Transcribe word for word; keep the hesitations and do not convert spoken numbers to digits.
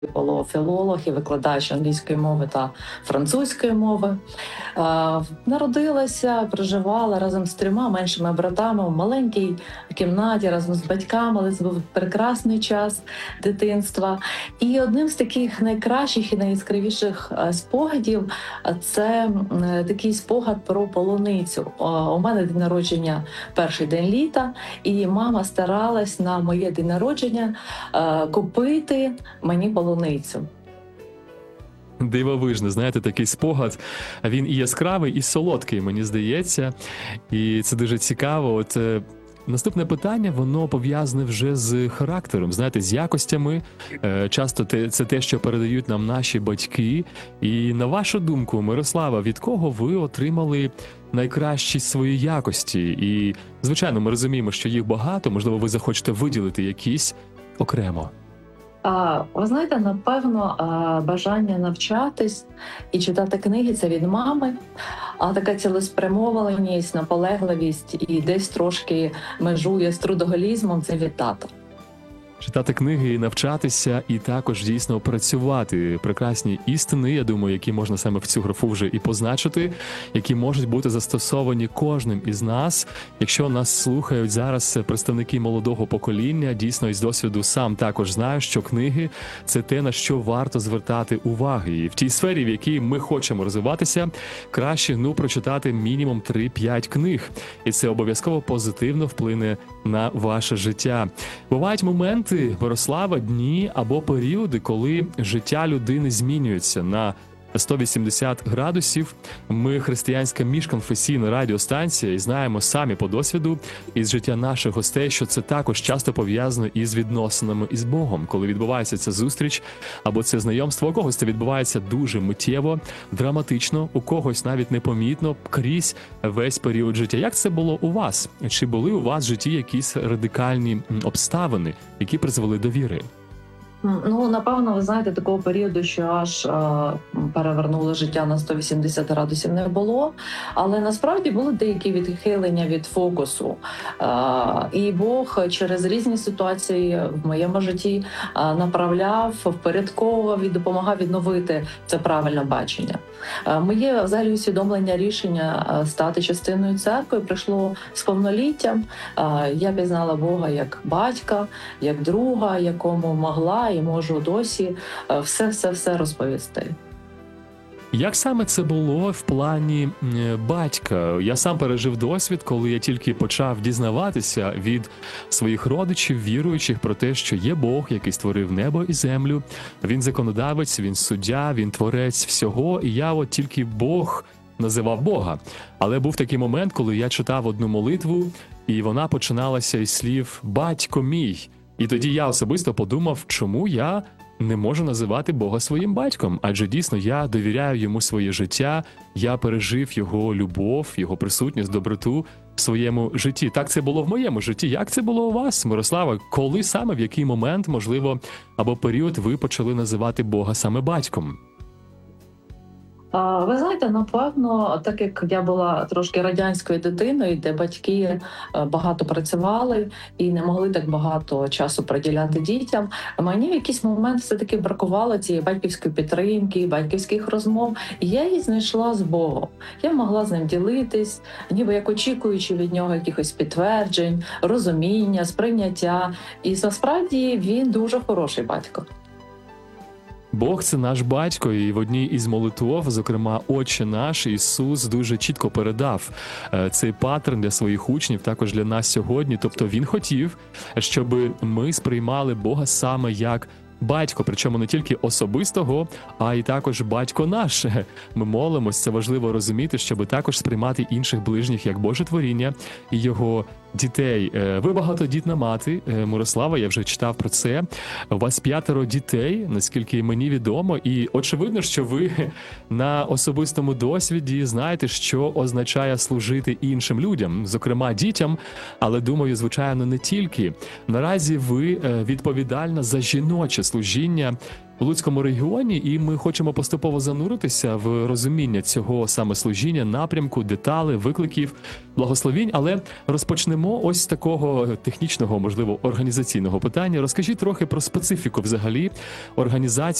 філолог і викладач англійської мови та французької мови. Е, Народилася, проживала разом з трьома меншими братами в маленькій кімнаті разом з батьками, але це був прекрасний час дитинства. І одним з таких найкращих і найяскравіших е, спогадів е, це е, такий спогад про полуницю. Е, У мене день народження перший день літа, і мама старалась на моє день народження е, купити мені полуницю. Дивовижно, знаєте, такий спогад, він і яскравий, і солодкий, мені здається, і це дуже цікаво. От е, наступне питання, воно пов'язане вже з характером, знаєте, з якостями. Е, часто те, це те, що передають нам наші батьки. І на вашу думку, Мирослава, від кого ви отримали найкращі свої якості? І, звичайно, ми розуміємо, що їх багато, можливо, ви захочете виділити якісь окремо. А, ви знаєте, напевно, а, бажання навчатись і читати книги – це від мами, а така цілеспрямованість, наполегливість і десь трошки межує з трудоголізмом – це від тата. Читати книги і навчатися, і також дійсно працювати. Прекрасні істини, я думаю, які можна саме в цю графу вже і позначити, які можуть бути застосовані кожним із нас. Якщо нас слухають зараз представники молодого покоління, дійсно із досвіду сам також знаю, що книги – це те, на що варто звертати уваги. І в тій сфері, в якій ми хочемо розвиватися, краще, ну, прочитати мінімум три-п'ять книг. І це обов'язково позитивно вплине на ваше життя. Бувають моменти, Мирослава, дні або періоди, коли життя людини змінюється на сто вісімдесят градусів. Ми християнська міжконфесійна радіостанція і знаємо самі по досвіду із життя наших гостей, що це також часто пов'язано із відносинами із Богом. Коли відбувається ця зустріч або це знайомство, у когось це відбувається дуже миттєво, драматично, у когось навіть непомітно, крізь весь період життя. Як це було у вас? Чи були у вас в житті якісь радикальні обставини, які призвели до віри? Ну, напевно, ви знаєте, такого періоду, що аж е, перевернуло життя на сто вісімдесят градусів, не було. Але насправді були деякі відхилення від фокусу. Е, і Бог через різні ситуації в моєму житті е, направляв, впорядковував і допомагав відновити це правильне бачення. Е, моє взагалі усвідомлення рішення е, стати частиною церкви прийшло з повноліттям. Е, я пізнала Бога як батька, як друга, якому могла і можу досі все-все-все розповісти. Як саме це було в плані батька? Я сам пережив досвід, коли я тільки почав дізнаватися від своїх родичів, віруючих, про те, що є Бог, який створив небо і землю. Він законодавець, він суддя, він творець всього. І я от тільки Бог називав Бога. Але був такий момент, коли я читав одну молитву, і вона починалася із слів «Батько мій». І тоді я особисто подумав, чому я не можу називати Бога своїм батьком, адже дійсно я довіряю йому своє життя, я пережив його любов, його присутність, доброту в своєму житті. Так це було в моєму житті. Як це було у вас, Мирослава? Коли саме, в який момент, можливо, або період ви почали називати Бога саме батьком? Ви знаєте, напевно, так як я була трошки радянською дитиною, де батьки багато працювали і не могли так багато часу приділяти дітям, мені в якийсь момент все-таки бракувало цієї батьківської підтримки, батьківських розмов, і я її знайшла з Богом. Я могла з ним ділитись, ніби як очікуючи від нього якихось підтверджень, розуміння, сприйняття. І насправді він дуже хороший батько. Бог – це наш батько, і в одній із молитв, зокрема «Отче наш», Ісус дуже чітко передав цей паттерн для своїх учнів, також для нас сьогодні. Тобто Він хотів, щоб ми сприймали Бога саме як батько, причому не тільки особистого, а й також батько наш. Ми молимось, це важливо розуміти, щоб також сприймати інших ближніх як Боже творіння і його дітей. Ви багатодітна мати, Мирослава, я вже читав про це. У вас п'ятеро дітей, наскільки мені відомо, і очевидно, що ви на особистому досвіді знаєте, що означає служити іншим людям, зокрема дітям, але, думаю, звичайно, не тільки. Наразі ви відповідальна за жіноче служіння в Луцькому регіоні, і ми хочемо поступово зануритися в розуміння цього саме служіння, напрямку, деталей, викликів, благословінь. Але розпочнемо ось з такого технічного, можливо, організаційного питання. Розкажіть трохи про специфіку взагалі організації